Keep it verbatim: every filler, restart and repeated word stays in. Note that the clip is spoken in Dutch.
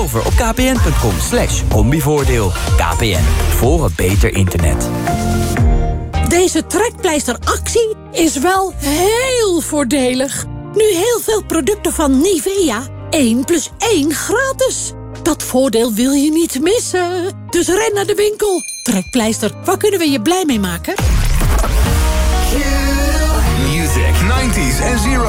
over op kpn.com slash combivoordeel. K P N, voor een beter internet. Deze trekpleisteractie is wel heel voordelig. Nu heel veel producten van Nivea. één plus één gratis. Dat voordeel wil je niet missen. Dus ren naar de winkel. Trekpleister, waar kunnen we je blij mee maken? Music, nineties en zero